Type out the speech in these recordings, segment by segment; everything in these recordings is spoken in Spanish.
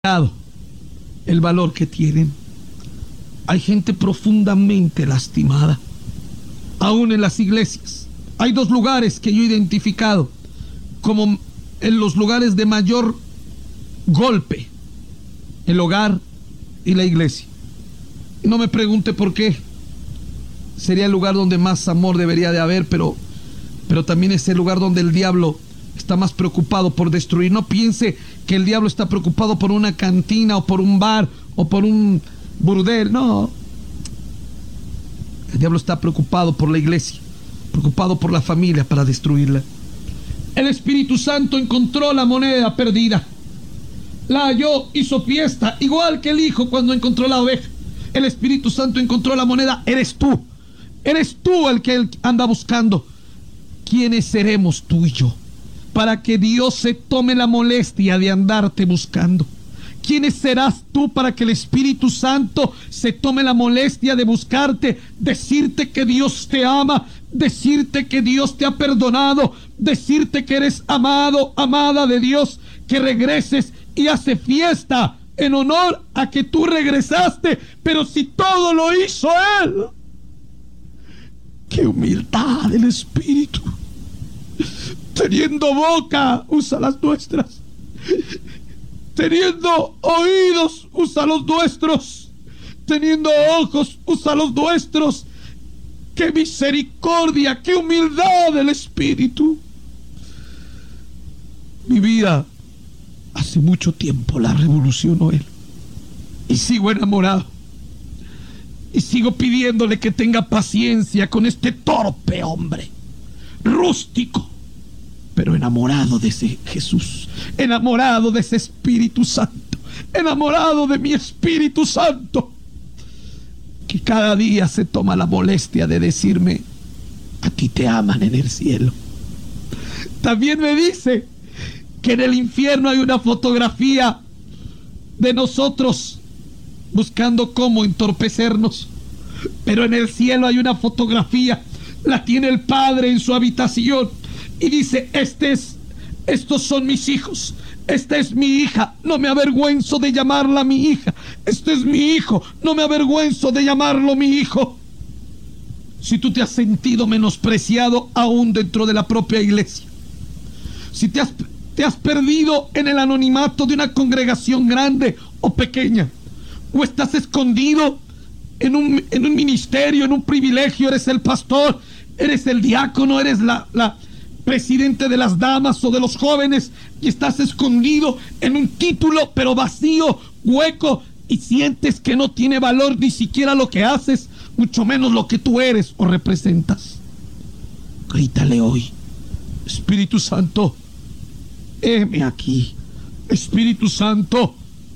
el valor que tienen. Hay gente profundamente lastimada, aún en las iglesias. Hay dos lugares que yo he identificado como en los lugares de mayor golpe: el hogar y la iglesia. No me pregunte por qué. Sería el lugar donde más amor debería de haber, pero también es el lugar donde el diablo está más preocupado por destruir. No piense que el diablo está preocupado por una cantina o por un bar o por un burdel. No. El diablo está preocupado por la iglesia, preocupado por la familia para destruirla. El Espíritu Santo encontró la moneda perdida, la halló, hizo fiesta, igual que el hijo cuando encontró la oveja. El Espíritu Santo encontró la moneda. Eres tú el que él anda buscando. ¿Quiénes seremos tú y yo para que Dios se tome la molestia de andarte buscando? ¿Quiénes serás tú para que el Espíritu Santo se tome la molestia de buscarte, decirte que Dios te ama, decirte que Dios te ha perdonado, decirte que eres amado, amada de Dios, que regreses y hace fiesta en honor a que tú regresaste? Pero si todo lo hizo Él. ¡Qué humildad del Espíritu! Teniendo boca, usa las nuestras. Teniendo oídos, usa los nuestros. Teniendo ojos, usa los nuestros. ¡Qué misericordia! ¡Qué humildad del Espíritu! Mi vida hace mucho tiempo la revolucionó Él. Y sigo enamorado. Y sigo pidiéndole que tenga paciencia con este torpe hombre, rústico, pero enamorado de ese Jesús, enamorado de ese Espíritu Santo, enamorado de mi Espíritu Santo, que cada día se toma la molestia de decirme: a ti te aman en el cielo. También me dice que en el infierno hay una fotografía de nosotros buscando cómo entorpecernos, pero en el cielo hay una fotografía, la tiene el Padre en su habitación, y dice: estos son mis hijos, esta es mi hija, no me avergüenzo de llamarla mi hija, este es mi hijo, no me avergüenzo de llamarlo mi hijo. Si tú te has sentido menospreciado aún dentro de la propia iglesia, si te has perdido en el anonimato de una congregación grande o pequeña, o estás escondido en un ministerio, en un privilegio, eres el pastor, eres el diácono, eres la presidente de las damas o de los jóvenes, y estás escondido en un título pero vacío, hueco, y sientes que no tiene valor ni siquiera lo que haces, mucho menos lo que tú eres o representas. Grítale hoy: Espíritu Santo, heme aquí. Espíritu Santo,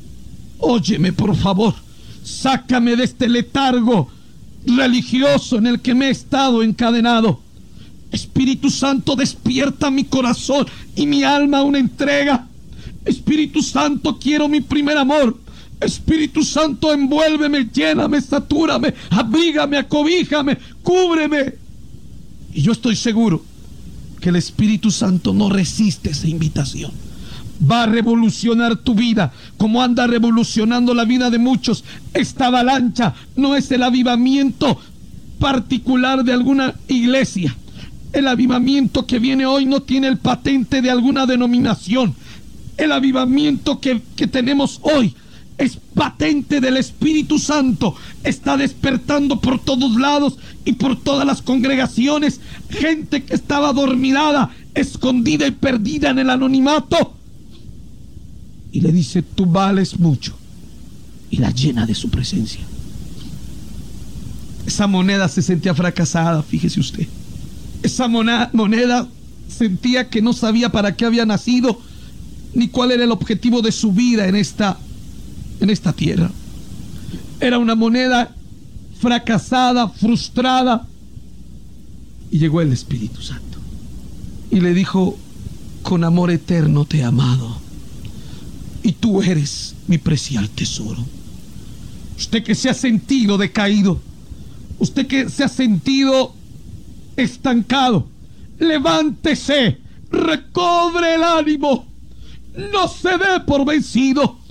óyeme por favor, sácame de este letargo religioso en el que me he estado encadenado. Espíritu Santo, despierta mi corazón y mi alma a una entrega. Espíritu Santo, quiero mi primer amor. Espíritu Santo, envuélveme, lléname, satúrame, abrígame, acobíjame, cúbreme. Y yo estoy seguro que el Espíritu Santo no resiste esa invitación. Va a revolucionar tu vida como anda revolucionando la vida de muchos. Esta avalancha no es el avivamiento particular de alguna iglesia. El avivamiento que viene hoy no tiene el patente de alguna denominación. El avivamiento que tenemos hoy es patente del Espíritu Santo. Está despertando por todos lados y por todas las congregaciones gente que estaba dormilada, escondida y perdida en el anonimato, y le dice: tú vales mucho, y la llena de su presencia. Esa moneda se sentía fracasada, fíjese usted. Esa moneda sentía que no sabía para qué había nacido, ni cuál era el objetivo de su vida en esta tierra. Era una moneda fracasada, frustrada. Y llegó el Espíritu Santo y le dijo: con amor eterno te he amado, y tú eres mi preciado tesoro. Usted que se ha sentido decaído, usted que se ha sentido estancado, levántese, recobre el ánimo, no se dé por vencido.